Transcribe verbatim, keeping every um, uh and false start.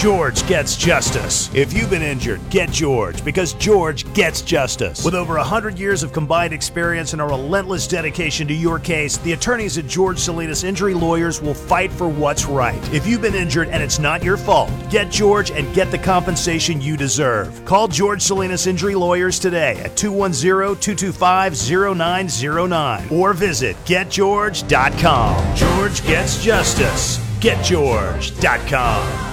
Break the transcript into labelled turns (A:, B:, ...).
A: George gets justice. If you've been injured, get George, because George gets justice. With over one hundred years of combined experience and a relentless dedication to your case, the attorneys at George Salinas Injury Lawyers will fight for what's right. If you've been injured and it's not your fault, get George and get the compensation you deserve. Call George Salinas Injury Lawyers today at two one zero, two two five, zero nine zero nine or visit get george dot com. George gets justice. get george dot com.